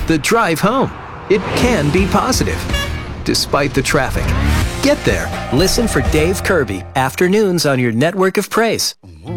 The drive home, it can be positive, despite the traffic. Get there. Listen for Dave Kirby, afternoons on your network of praise.